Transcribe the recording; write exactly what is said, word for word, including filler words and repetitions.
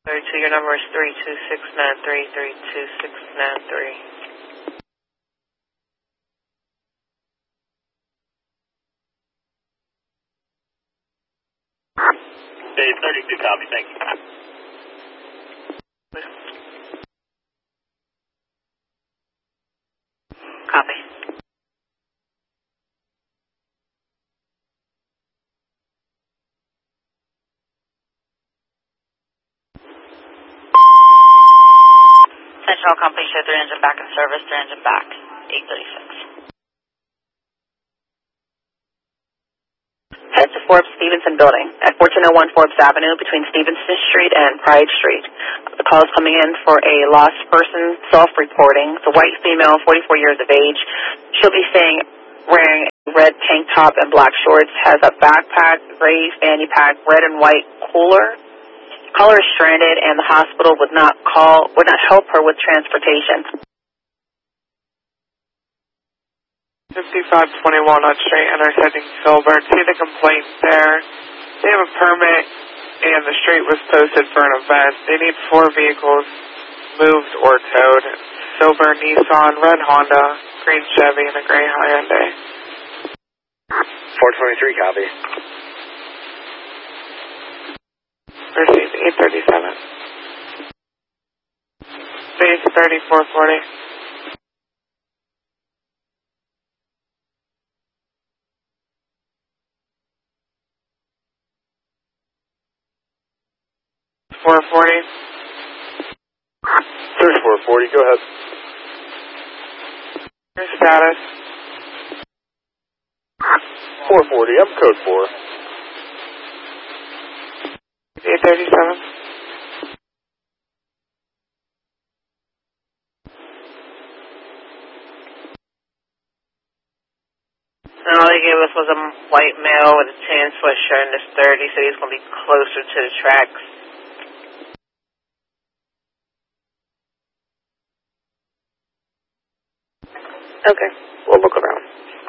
thirty-two, your number is three two six nine three, three two six nine three. Dave, thirty-two, copy, thank you. Copy. Central Company, show three engine back in service, three engine back, eight thirty-six. Head to Forbes Stevenson Building at fourteen oh one Forbes Avenue between Stevenson Street and Pride Street. The call is coming in for a lost person self-reporting. It's a white female, forty-four years of age. She'll be staying wearing a red tank top and black shorts, has a backpack, gray fanny pack, red and white cooler. Caller is stranded and the hospital would not call, would not help her with transportation. fifty-five twenty Walnut Street, intersecting Filbert. See the complaint there. They have a permit, and the street was posted for an event. They need four vehicles moved or towed. Silver Nissan, red Honda, green Chevy, and a gray Hyundai. four twenty-three, copy. Received eight thirty-seven. Base thirty-four forty. four forty. thirty-four forty, go ahead. Your status. four forty, I'm code four. eight thirty-seven. And all he gave us was a white male with a tan sweatshirt and his thirty, so he's going to be closer to the tracks. Okay, we'll look around.